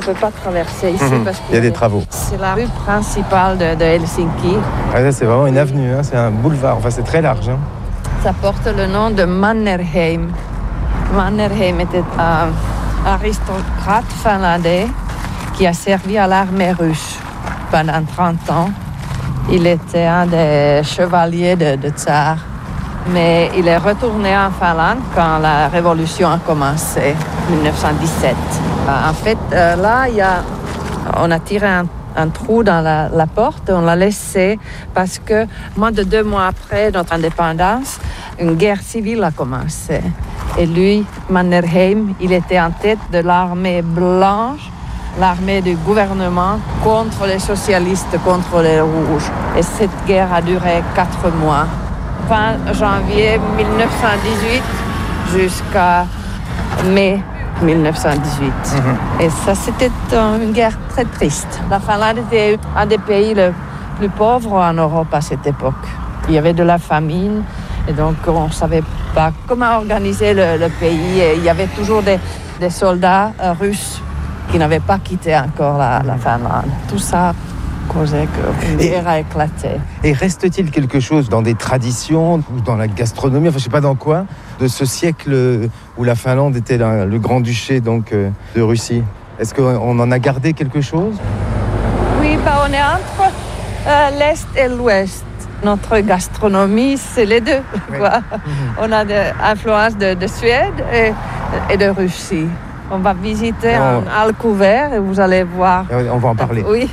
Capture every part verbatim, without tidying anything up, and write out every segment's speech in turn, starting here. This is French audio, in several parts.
ne peut pas traverser ici Mmh. parce qu'il y a des travaux. C'est la rue principale de, de Helsinki. Ah, là, c'est vraiment une avenue, hein, c'est un boulevard, enfin c'est très large. Hein. Ça porte le nom de Mannerheim. Mannerheim était un aristocrate finlandais qui a servi à l'armée russe pendant trente ans. Il était un des chevaliers de, de tsar. Mais il est retourné en Finlande quand la révolution a commencé, en dix-neuf cent dix-sept. En fait, là, il y a, on a tiré un, un trou dans la, la porte, on l'a laissé parce que moins de deux mois après notre indépendance, une guerre civile a commencé. Et lui, Mannerheim, il était en tête de l'armée blanche, l'armée du gouvernement contre les socialistes, contre les rouges. Et cette guerre a duré quatre mois. Fin janvier dix-neuf cent dix-huit jusqu'à mai dix-neuf cent dix-huit. Mmh. Et ça, c'était une guerre très triste. La Finlande était un des pays les plus pauvres en Europe à cette époque. Il y avait de la famine et donc on ne savait pas comment organiser le, le pays. Et il y avait toujours des, des soldats euh, russes qui n'avaient pas quitté encore la, la Finlande. Tout ça causait qu'une guerre a éclaté. Et reste-t-il quelque chose dans des traditions ou dans la gastronomie, enfin je ne sais pas dans quoi, de ce siècle où la Finlande était la, le grand-duché donc, euh, de Russie? Est-ce qu'on en a gardé quelque chose? Oui, bah, on est entre euh, l'Est et l'Ouest. Notre gastronomie, c'est les deux. Oui. Quoi. Mm-hmm. On a des influences de, de Suède et, et de Russie. On va visiter non. un Alcouvert et vous allez voir. On va en parler. Oui.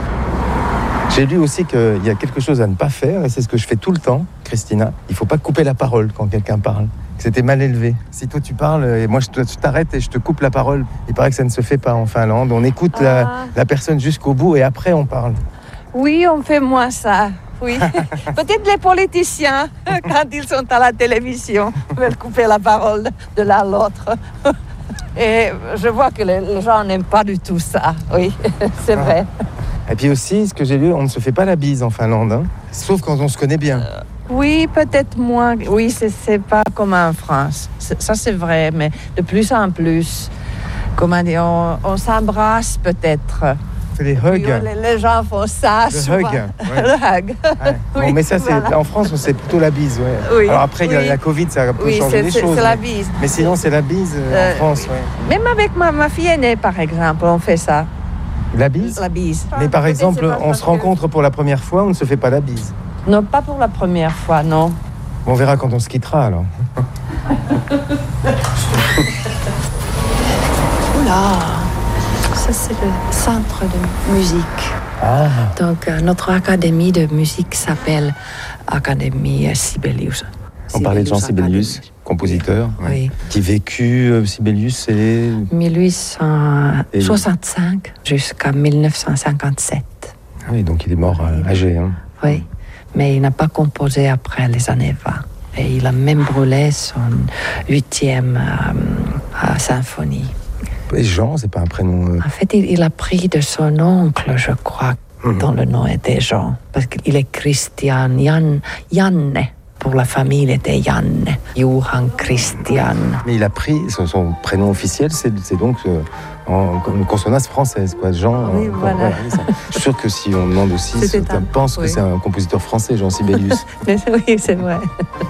J'ai lu aussi qu'il y a quelque chose à ne pas faire, et c'est ce que je fais tout le temps, Christina. Il ne faut pas couper la parole quand quelqu'un parle. C'était mal élevé. Si toi tu parles, et moi je t'arrête et je te coupe la parole, il paraît que ça ne se fait pas en Finlande. On écoute ah. la, la personne jusqu'au bout et après on parle. Oui, on fait moins ça. Oui. Peut-être les politiciens, quand ils sont à la télévision, veulent couper la parole de l'un à l'autre. Et je vois que les, les gens n'aiment pas du tout ça. Oui, c'est ah. vrai. Et puis aussi, ce que j'ai lu, on ne se fait pas la bise en Finlande, hein, sauf quand on se connaît bien. Euh, oui, peut-être moins. Oui, c'est, c'est pas comme en France. C'est, ça, c'est vrai, mais de plus en plus, comment dire, on, on s'embrasse peut-être. C'est les hugs. Oui, les, les gens font ça. Le souvent. hug. Ouais. Le hug. Ouais. Oui, bon, mais ça, c'est, voilà. en France, c'est plutôt la bise. Ouais. Oui, Alors après, il oui. y a la Covid, ça a un peu oui, changé c'est, les c'est, choses. C'est mais, la bise. Mais sinon, c'est la bise euh, en France. Ouais. Même avec ma, ma fille aînée, par exemple, on fait ça. La bise? La bise. Mais par exemple, on se rencontre pour la première fois, on ne se fait pas la bise. Non, pas pour la première fois, non. On verra quand on se quittera, alors. Oula, ça c'est le centre de musique. Ah. Donc euh, notre académie de musique s'appelle Académie Sibelius. On parlait de Jean Sibelius, compositeur, oui. Ouais. Qui vécut, euh, Sibelius, c'est... dix-huit cent soixante-cinq Et... jusqu'à dix-neuf cent cinquante-sept. Ah oui, donc il est mort euh, âgé. Hein. Oui, mais il n'a pas composé après les années vingt. Et il a même brûlé son huitième euh, symphonie. Et Jean, c'est pas un prénom... Euh... En fait, il, il a pris de son oncle, je crois, mmh. dont le nom était Jean. Parce qu'il est Christian, Jan, Janne. Pour la famille, il était Janne, Johan Christian. Mais il a pris, son, son prénom officiel, c'est, c'est donc euh, en, en consonance française, quoi. Jean. Oui, en, voilà. Ouais, je suis sûr que si on demande aussi, on pense oui. que c'est un compositeur français, Jean Sibelius. Oui, c'est vrai.